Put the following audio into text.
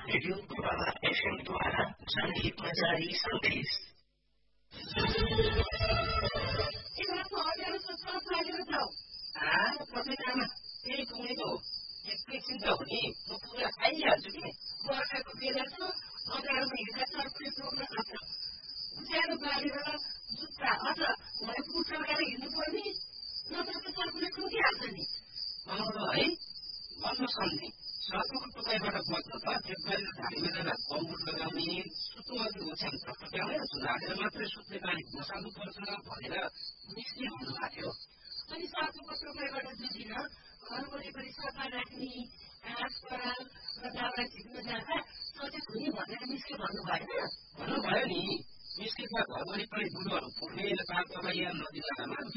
Radio प्रभावा एफएमद्वारा जनहितमा जारी सन्देश। त्यही पुगेको एकैछिन त हो नि, म पुरा खाइहाल्छु कि। बर्खाको बेला छ, अँध्यारोमा हिँड्दा चर्पले टोक्न सक्छ। उज्यालो बालेर जुत्ता अझ भरे बुट लगाएर हिँड्नु पर्ने, नत्र त चर्पले टोकिहाल्छ नि। है भन्न सक्ने सर्पको टोकाइबाट बच्न त ट्रेकबारी धारीमा जाँदा कम्बुट लगाउने, सुत्नु अघि ओछ्यान टकटक्याउने, सुनाएर मात्रै सुत्ने बानी बसाल्नु पर्छ भनेर मिसले भन्नुभएको थियो। अनि सर्पको टोकाइबाट जुझिन घर वरिपरि सफा राख्ने, घाँस पराल र दाउरा छिट्न जाँदा सचेत हुने भनेर मिसले भन्नु भएन? भन्नुभयो नि। मिसले घर वरिपरि बुढोहरू पुग्ने तालतला या नदी नालामा